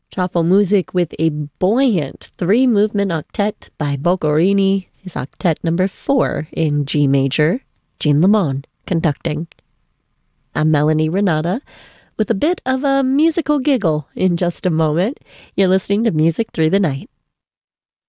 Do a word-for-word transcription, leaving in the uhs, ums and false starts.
Shuffle Music with a buoyant three-movement octet by Boccherini is octet number four in G major, Jean Lemon conducting. I'm Melanie Renata with a bit of a musical giggle in just a moment. You're listening to Music Through the Night.